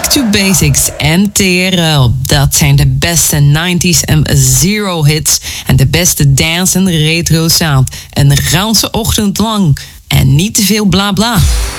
to Basics en TRL. Dat zijn de beste 90s en zero hits en de beste dance en retro sound. Een ganse ochtend lang en niet te veel bla bla.